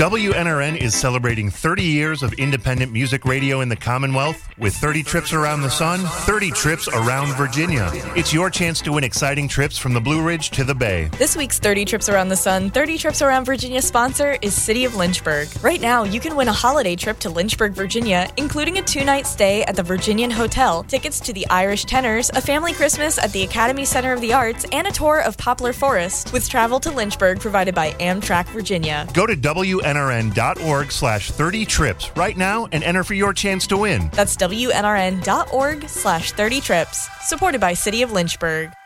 WNRN is celebrating 30 years of independent music radio in the Commonwealth with 30 trips around the sun, 30 trips around Virginia. It's your chance to win exciting trips from the Blue Ridge to the Bay. This week's 30 Trips Around the Sun, 30 Trips Around Virginia sponsor is City of Lynchburg. Right now, you can win a holiday trip to Lynchburg, Virginia, including a 2-night stay at the Virginian Hotel, tickets to the Irish Tenors, a family Christmas at the Academy Center of the Arts, and a tour of Poplar Forest, with travel to Lynchburg provided by Amtrak Virginia. Go to WNRN.org/30trips right now and enter for your chance to win. That's WNRN.org/30trips, supported by City of Lynchburg.